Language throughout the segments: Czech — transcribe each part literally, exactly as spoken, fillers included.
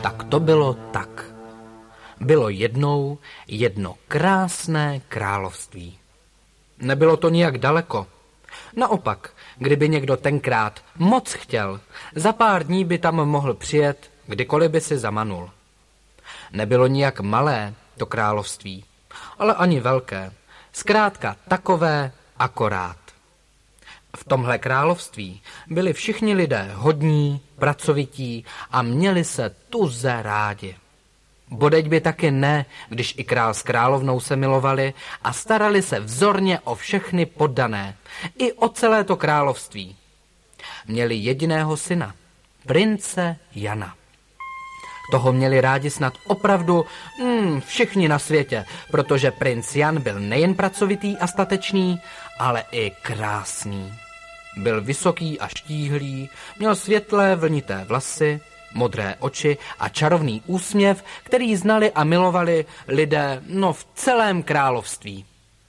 Tak to bylo tak. Bylo jednou jedno krásné království. Nebylo to nijak daleko. Naopak, kdyby někdo tenkrát moc chtěl, za pár dní by tam mohl přijet, kdykoliv by si zamanul. Nebylo nijak malé to království, ale ani velké. Zkrátka takové akorát. V tomhle království byli všichni lidé hodní, pracovití a měli se tuze rádi. Bodeď by taky ne, když i král s královnou se milovali a starali se vzorně o všechny poddané, i o celé to království. Měli jediného syna, prince Jana. Toho měli rádi snad opravdu hmm, všichni na světě, protože princ Jan byl nejen pracovitý a statečný, ale i krásný. Byl vysoký a štíhlý, měl světlé vlnité vlasy, modré oči a čarovný úsměv, který znali a milovali lidé no v celém království.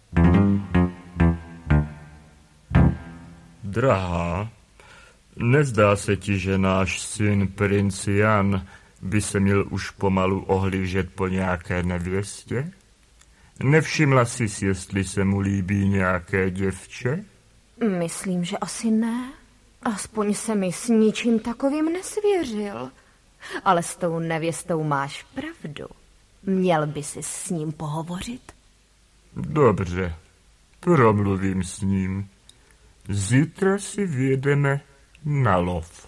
Drahá, nezdá se ti, že náš syn princ Jan by se měl už pomalu ohlížet po nějaké nevěstě? Nevšimla jsi, jestli se mu líbí nějaké děvče? Myslím, že asi ne. Aspoň se mi s ničím takovým nesvěřil. Ale s tou nevěstou máš pravdu. Měl by si s ním pohovořit? Dobře, promluvím s ním. Zítra si vyjedeme na lov.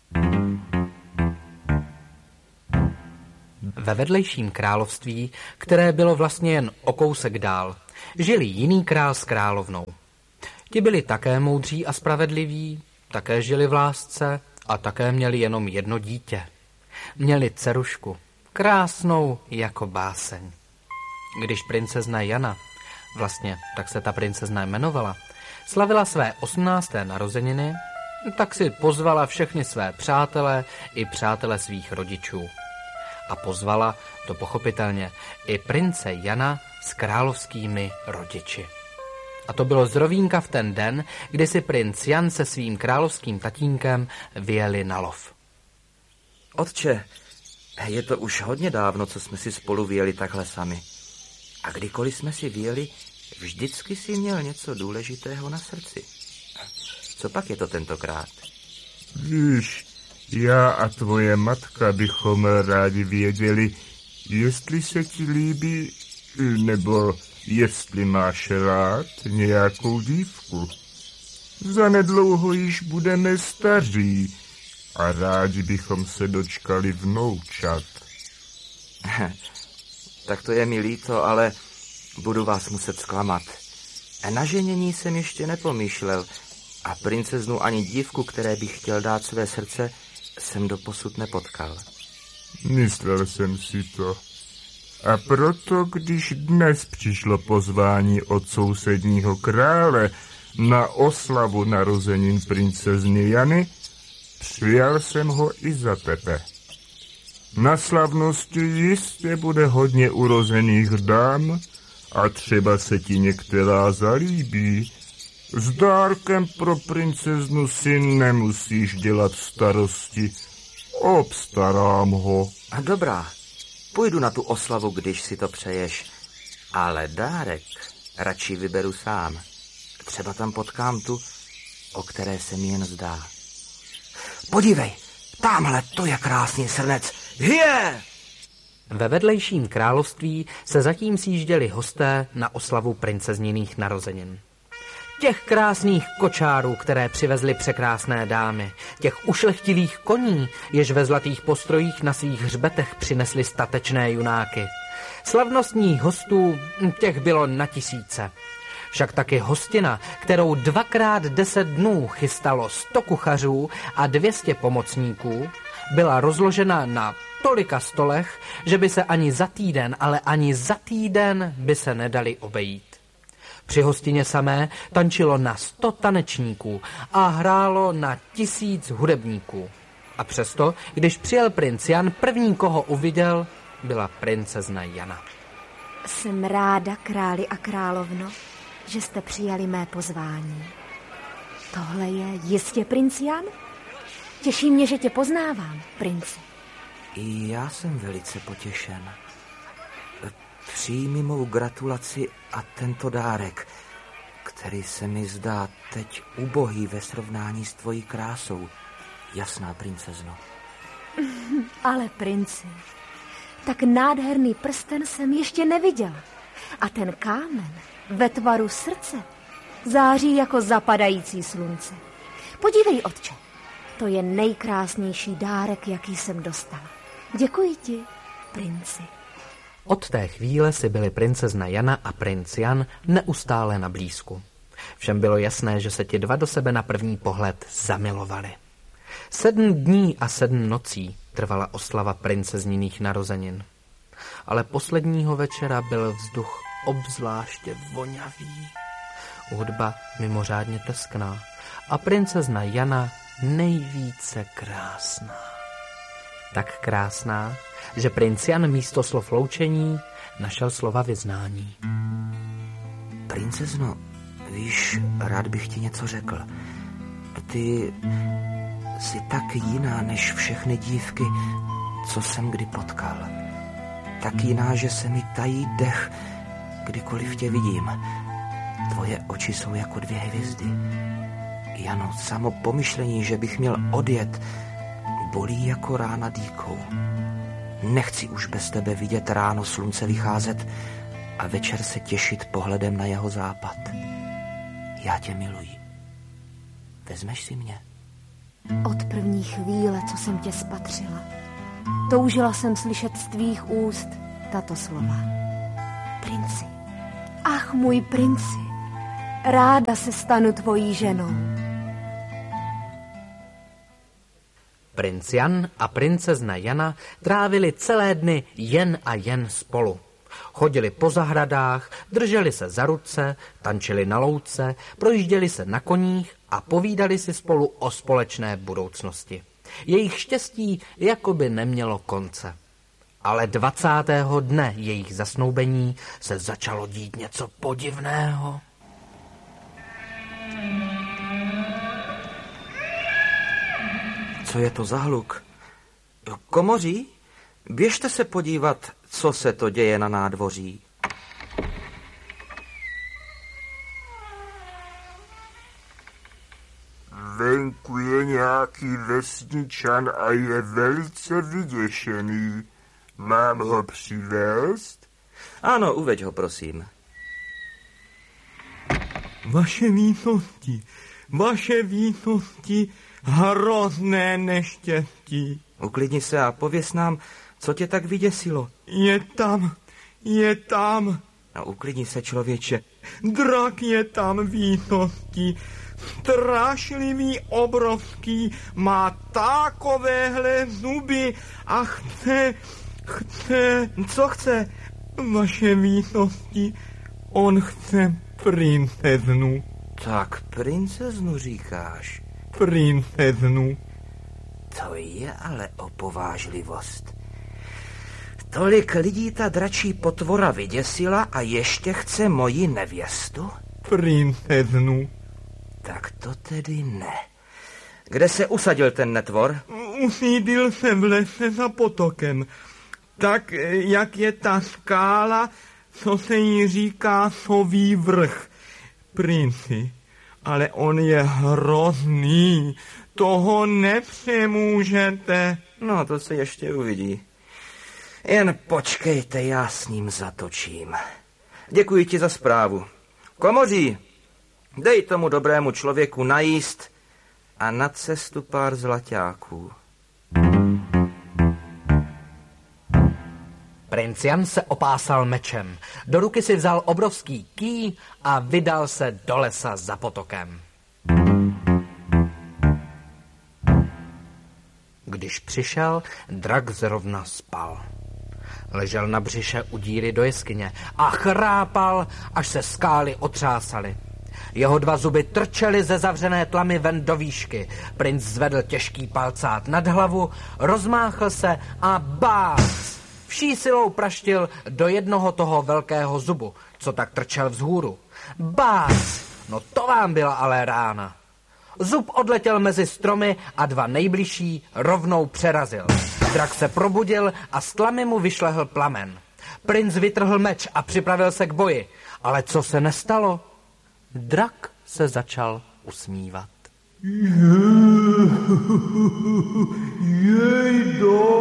Ve vedlejším království, které bylo vlastně jen o kousek dál, žili jiný král s královnou. Ti byli také moudří a spravedliví, také žili v lásce a také měli jenom jedno dítě. Měli dcerušku, krásnou jako báseň. Když princezna Jana, vlastně tak se ta princezna jmenovala, slavila své osmnácté narozeniny, tak si pozvala všechny své přátele i přátele svých rodičů. A pozvala, to pochopitelně, i prince Jana s královskými rodiči. A to bylo zrovínka v ten den, kdy si princ Jan se svým královským tatínkem vyjeli na lov. Otče, je to už hodně dávno, co jsme si spolu vyjeli takhle sami. A kdykoliv jsme si vyjeli, vždycky si měl něco důležitého na srdci. Co pak je to tentokrát? Víš, já a tvoje matka bychom rádi věděli, jestli se ti líbí, nebo jestli máš rád nějakou dívku. Zanedlouho již budeme staří a rádi bychom se dočkali vnoučat. Tak to je mi líto, ale budu vás muset zklamat. Na ženění jsem ještě nepomýšlel a princeznu ani dívku, které bych chtěl dát své srdce, jsem doposud nepotkal. Myslel jsem si to. A proto, když dnes přišlo pozvání od sousedního krále na oslavu narozenin princezny Jany, přijal jsem ho i za tebe. Na slavnosti jistě bude hodně urozených dám a třeba se ti některá zalíbí. S dárkem pro princeznu si nemusíš dělat starosti. Obstarám ho. A dobrá, půjdu na tu oslavu, když si to přeješ. Ale dárek radši vyberu sám. Třeba tam potkám tu, o které se mi jen zdá. Podívej, tamhle to je krásný srnec. Hye! Ve vedlejším království se zatím sjížděli hosté na oslavu princezniných narozenin. Těch krásných kočárů, které přivezly překrásné dámy, těch ušlechtilých koní, jež ve zlatých postrojích na svých hřbetech přinesly statečné junáky. Slavnostních hostů, těch bylo na tisíce. Však taky hostina, kterou dvakrát deset dnů chystalo sto kuchařů a dvě stě pomocníků, byla rozložena na tolika stolech, že by se ani za týden, ale ani za týden by se nedali obejít. Při hostině samé tančilo na sto tanečníků a hrálo na tisíc hudebníků. A přesto, když přijel princ Jan, první, koho uviděl, byla princezna Jana. Jsem ráda, králi a královno, že jste přijali mé pozvání. Tohle je jistě princ Jan? Těší mě, že tě poznávám, princi. I já jsem velice potěšen. Přijmi mou gratulaci a tento dárek, který se mi zdá teď ubohý ve srovnání s tvojí krásou, jasná princezno. Ale princi, tak nádherný prsten jsem ještě neviděl. A ten kámen ve tvaru srdce září jako zapadající slunce. Podívej, otče, to je nejkrásnější dárek, jaký jsem dostala. Děkuji ti, princi. Od té chvíle si byli princezna Jana a princ Jan neustále na blízku. Všem bylo jasné, že se ti dva do sebe na první pohled zamilovali. Sedm dní a sedm nocí trvala oslava princezniných narozenin. Ale posledního večera byl vzduch obzvláště vonavý, hudba mimořádně teskná a princezna Jana nejvíce krásná. Tak krásná, že princ Jan místo slov loučení našel slova vyznání. Princezno, víš, rád bych ti něco řekl. Ty jsi tak jiná než všechny dívky, co jsem kdy potkal. Tak jiná, že se mi tají dech, kdykoliv tě vidím. Tvoje oči jsou jako dvě hvězdy. Jano, samo pomyšlení, že bych měl odjet, bolí jako rána dýkou. Nechci už bez tebe vidět ráno slunce vycházet a večer se těšit pohledem na jeho západ. Já tě miluji. Vezmeš si mě? Od první chvíle, co jsem tě spatřila, toužila jsem slyšet z tvých úst tato slova. Princi, ach můj princi, ráda se stanu tvojí ženou. Princ Jan a princezna Jana trávili celé dny jen a jen spolu. Chodili po zahradách, drželi se za ruce, tančili na louce, projížděli se na koních a povídali si spolu o společné budoucnosti. Jejich štěstí jakoby nemělo konce. Ale dvacátého dne jejich zasnoubení se začalo dít něco podivného. Co je to za hluk? Komoří? Běžte se podívat, co se to děje na nádvoří. Venku je nějaký vesničan a je velice vyděšený. Mám ho přivést? Ano, uveď ho, prosím. Vaše výsosti, vaše výsosti, hrozné neštěstí. Uklidni se a pověz nám, co tě tak vyděsilo. Je tam, je tam. No, uklidni se, člověče. Drak je tam výsosti. Strašlivý, obrovský, má takovéhle zuby a chce, chce... Co chce? Vaše výsosti, on chce princeznu. Tak princeznu říkáš? Princeznu. To je ale opovážlivost. Tolik lidí ta dračí potvora vyděsila a ještě chce moji nevěstu? Princeznu. Tak to tedy ne. Kde se usadil ten netvor? Usídil se v lese za potokem. Tak, jak je ta skála, co se jí říká Soví vrch. Princi, ale on je hrozný. Toho nepřemůžete. No, to se ještě uvidí. Jen počkejte, já s ním zatočím. Děkuji ti za zprávu. Komoří, dej tomu dobrému člověku najíst a na cestu pár zlaťáků. Princ Jan se opásal mečem, do ruky si vzal obrovský kýj a vydal se do lesa za potokem. Když přišel, drak zrovna spal. Ležel na břiše u díry do jeskyně a chrápal, až se skály otřásaly. Jeho dva zuby trčely ze zavřené tlamy ven do výšky. Princ zvedl těžký palcát nad hlavu, rozmáchl se a bác! Vší silou praštil do jednoho toho velkého zubu, co tak trčel vzhůru. Bác! No to vám byla ale rána. Zub odletěl mezi stromy a dva nejbližší rovnou přerazil. Drak se probudil a z tlamy mu vyšlehl plamen. Princ vytrhl meč a připravil se k boji. Ale co se nestalo? Drak se začal usmívat. Jej, do